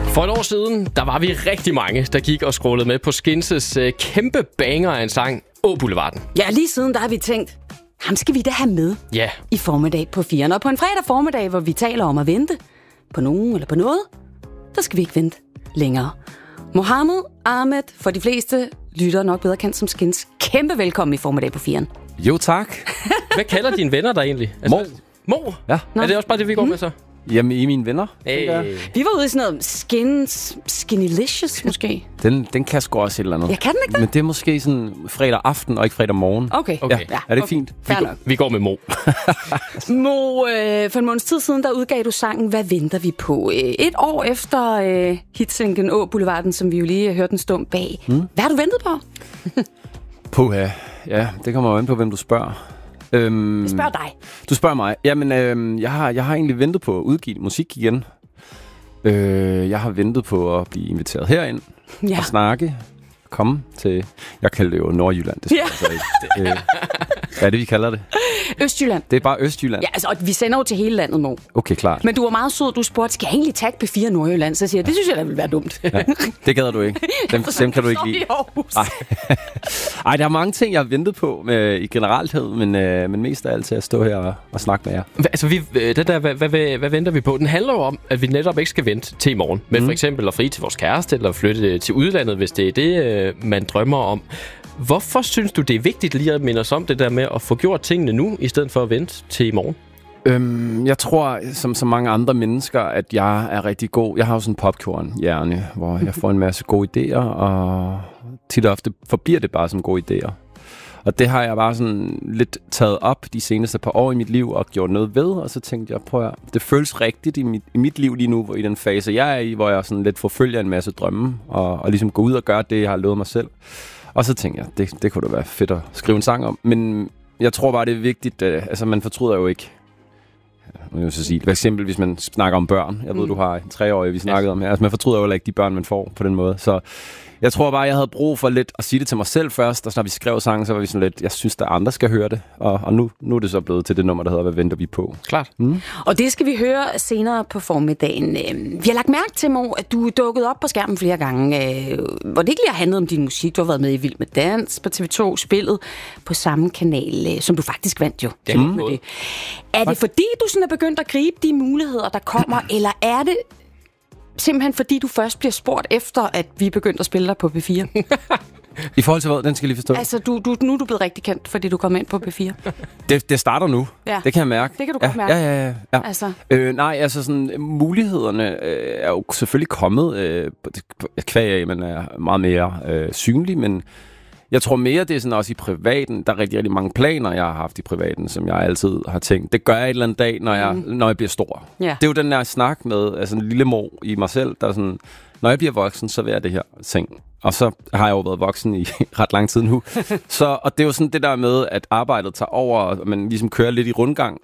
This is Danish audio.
For et år siden, der var vi rigtig mange, der gik og scrollede med på Skins' kæmpe banger af en sang, Boulevarden. Ja, lige siden der har vi tænkt, ham skal vi da have med i formiddag på 4'eren. Og på en fredag formiddag, hvor vi taler om at vente på nogen eller på noget, der skal vi ikke vente længere. Mohammed Ahmed, for de fleste lytter nok bedre kendt som Skins. Kæmpe velkommen i formiddag på 4'eren. Jo, tak. Hvad kalder dine venner der egentlig? Altså, Mo? Ja. Er det også bare det, vi går med så? Jamen, I er mine venner. Vi var ude i sådan noget Skinilicious, måske. Den kan sgu også et eller andet. Ja, kan den ikke det? Men det er måske sådan fredag aften og ikke fredag morgen. Okay. Ja. Er det fint? Vi går med Mo. Mo, for en måneds tid siden, der udgav du sangen Hvad venter vi på? Et år efter hitsinglen Boulevarden, som vi jo lige hørte en stund bag. Hvad har du ventet på? Ja, det kommer jo an på, hvem du spørger. Jeg spørger dig. Du spørger mig. Jamen, jeg har egentlig ventet på at udgive musik igen. Jeg har ventet på at blive inviteret herind og snakke. Komme til... Jeg kalder det jo Nordjylland. Det hvad er det, vi kalder det? Østjylland. Det er bare Østjylland. Ja, altså, og vi sender jo til hele landet, Mo. Okay, klart. Men du var meget sød. Du spurgte, skal jeg egentlig tagge P4 Nordjylland? Så siger jeg, det synes jeg da ville være dumt. Ja, det gad du ikke. Dem kan du ikke lide. Ej, der er mange ting, jeg har ventet på i generalthed, men mest af alt til at stå her og snakke med jer. Altså, hvad venter vi på? Den handler jo om, at vi netop ikke skal vente til i morgen. Med for eksempel at fri til vores kæreste, eller flytte til udlandet, hvis det er det, man drømmer om. Hvorfor synes du, det er vigtigt lige at minde os om det der med at få gjort tingene nu, i stedet for at vente til i morgen? Jeg tror, som så mange andre mennesker, at jeg er rigtig god. Jeg har jo sådan en popcorn-hjerne, hvor jeg får en masse gode idéer, og tit og ofte forbliver det bare som gode idéer. Og det har jeg bare sådan lidt taget op de seneste par år i mit liv og gjort noget ved, og så tænkte jeg, prøv at det føles rigtigt i mit liv lige nu, i den fase, jeg er i, hvor jeg sådan lidt forfølger en masse drømme, og ligesom går ud og gør det, jeg har lovet mig selv. Og så tænkte jeg, det kunne da være fedt at skrive en sang om. Men jeg tror bare, det er vigtigt. Altså, man fortryder jo ikke. Jeg vil så sige, for eksempel, hvis man snakker om børn. Jeg ved, du har en 3-årig, vi snakkede om her. Altså, man fortryder jo ikke de børn, man får på den måde. Så jeg tror bare, jeg havde brug for lidt at sige det til mig selv først. Og så når vi skrev sangen, så var vi sådan lidt, jeg synes, der andre skal høre det. Og nu er det så blevet til det nummer, der hedder Hvad venter vi på? Klart. Og det skal vi høre senere på formiddagen. Vi har lagt mærke til, Mo, at du er dukket op på skærmen flere gange, hvor det ikke lige har handlet om din musik. Du har været med i Vild med Dans på TV2, spillet på samme kanal, som du faktisk vandt jo. Det. Er det fordi, du sådan er begyndt at gribe de muligheder, der kommer, eller er det simpelthen fordi, du først bliver spurgt efter, at vi er begyndt at spille dig på P4? I forhold til hvad? Den skal jeg lige forstå. Altså, nu er du blevet rigtig kendt, fordi du kom ind på P4. Det starter nu. Ja. Det kan jeg mærke. Det kan du godt mærke. Ja. Altså. Nej, altså sådan, mulighederne er jo selvfølgelig kommet kvæg af, man er meget mere synlig, men jeg tror mere, det er sådan også i privaten. Der er rigtig, rigtig mange planer, jeg har haft i privaten, som jeg altid har tænkt. Det gør jeg et eller andet dag, når jeg bliver stor. Ja. Det er jo den der snak med altså en lille Mo i mig selv, der er sådan, når jeg bliver voksen, så vil jeg det her ting. Og så har jeg jo været voksen i ret lang tid nu. Og det er jo sådan det der med, at arbejdet tager over, og man ligesom kører lidt i rundgang.